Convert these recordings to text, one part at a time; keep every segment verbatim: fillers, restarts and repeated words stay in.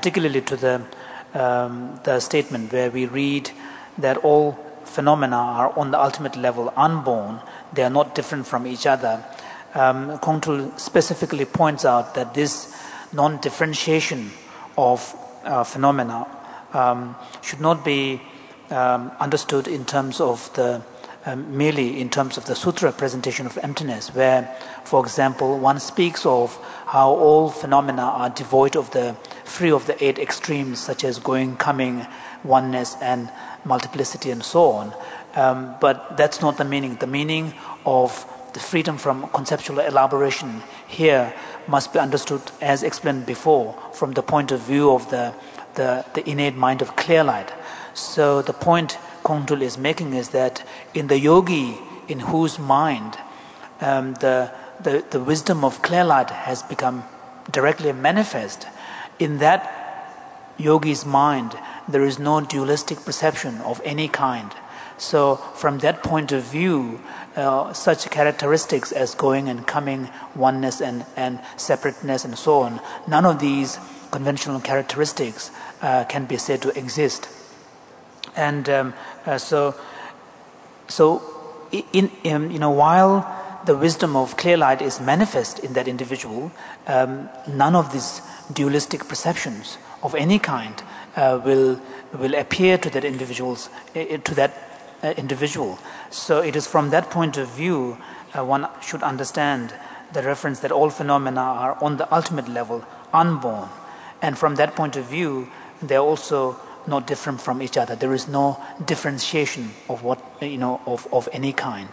particularly to the, um, the statement where we read that all phenomena are on the ultimate level unborn, they are not different from each other. Um, Kongtrul specifically points out that this non-differentiation of uh, phenomena um, should not be um, understood in terms of the um, merely in terms of the sutra presentation of emptiness, where, for example, one speaks of how all phenomena are devoid of the free of the eight extremes, such as going, coming, oneness, and multiplicity, and so on. Um, but that's not the meaning. The meaning of the freedom from conceptual elaboration here must be understood, as explained before, from the point of view of the, the, the innate mind of clear light. So the point Kongtrul is making is that in the yogi in whose mind um, the, the, the wisdom of clear light has become directly manifest, in that yogi's mind there is no dualistic perception of any kind. So from that point of view, uh, such characteristics as going and coming, oneness and, and separateness and so on, none of these conventional characteristics uh, can be said to exist. And um, uh, so, so in, in, you know, while the wisdom of clear light is manifest in that individual, um, none of these dualistic perceptions of any kind uh, will will appear to that individual's uh, to that uh, individual. So it is from that point of view uh, one should understand the reference that all phenomena are on the ultimate level unborn, and from that point of view they are also not different from each other. There is no differentiation of what you know of of any kind.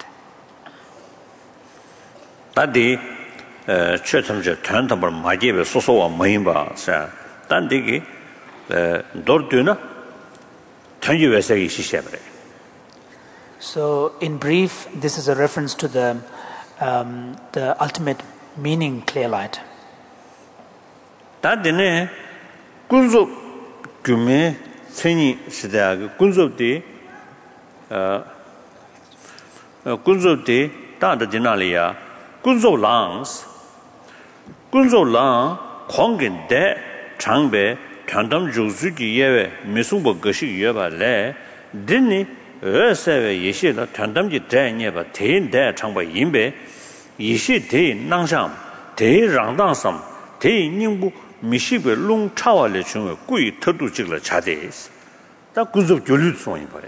Tadi 최첨제 전담을 마지에 소소와 모임바 사 단디기 dordu나 전주에서기 시시해버려. So in brief, this is a reference to the um, the ultimate meaning clear light. 단디네 군조 규메 천이 시대하고 군조디 어 군조디 다다지나리아 군조랑스 군조랑 광근대 장배 편담 주주기 예외 미송보 것이 예발래 드니 어세베 예시라 편담지 대녀바 대인대 장바 인배 이시 대 낭상 대랑당섬 대인부 미시베 롱 차와래 중에 꾸이 터두직을 자대스 다 군조 교류송이 버려.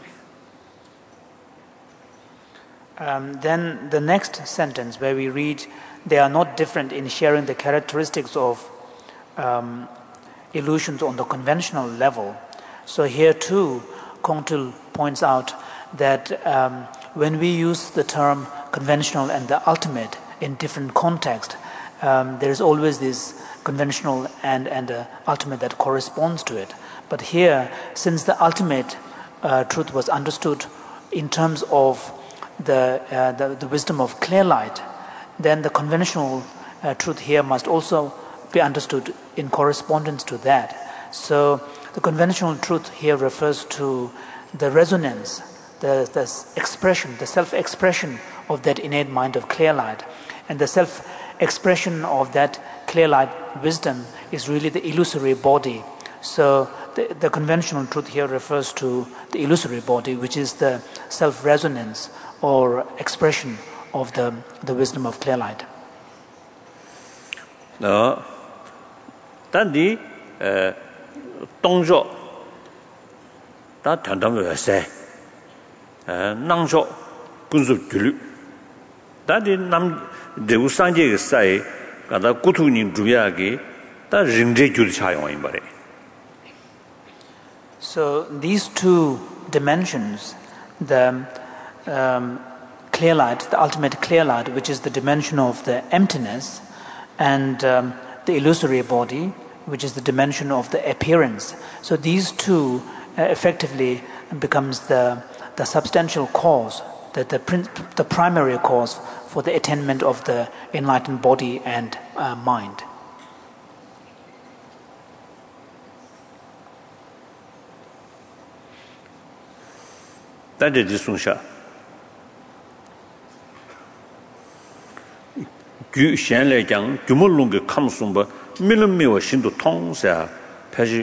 Um, then the next sentence where we read, they are not different in sharing the characteristics of um, illusions on the conventional level. So here too, Kongtrul points out that um, when we use the term conventional and the ultimate in different contexts, um, there is always this conventional and, and the ultimate that corresponds to it. But here, since the ultimate uh, truth was understood in terms of The, uh, the the wisdom of clear light, then the conventional uh, truth here must also be understood in correspondence to that. So the conventional truth here refers to the resonance, the, the expression, the self-expression of that innate mind of clear light. And the self-expression of that clear light wisdom is really the illusory body. So the, the conventional truth here refers to the illusory body, which is the self-resonance or expression of the, the wisdom of clear light. No, 단디 동조 다 단담을 낭조 군수 줄류 단디 남 대우 상제의 사이 가다 구투님 주야기 다 링제 줄 차용인 말에. So these two dimensions, the Um, clear light, the ultimate clear light, which is the dimension of the emptiness, and um, the illusory body, which is the dimension of the appearance. So these two uh, effectively becomes the the substantial cause, the the, prin- the primary cause for the attainment of the enlightened body and uh, mind. That is the 규 현례장 규모론의 감송바 밀음미와 신도 통사